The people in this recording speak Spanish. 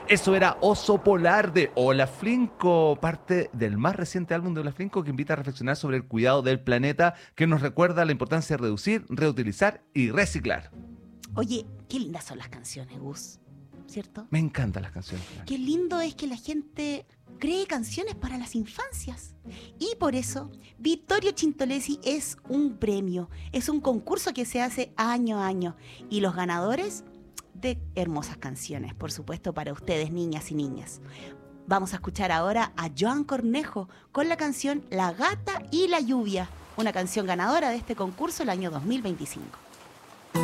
Eso era Oso Polar de Ola Flinco, parte del más reciente álbum de Ola Flinco que invita a reflexionar sobre el cuidado del planeta, que nos recuerda la importancia de reducir, reutilizar y reciclar. Oye, qué lindas son las canciones, Gus, ¿cierto? Me encantan las canciones. Qué lindo es que la gente cree canciones para las infancias. Y por eso, Vittorio Chintolesi es un premio, es un concurso que se hace año a año. Y los ganadores de hermosas canciones, por supuesto, para ustedes, niñas y niñas. Vamos a escuchar ahora a Joan Cornejo con la canción La Gata y la Lluvia, una canción ganadora de este concurso el año 2025.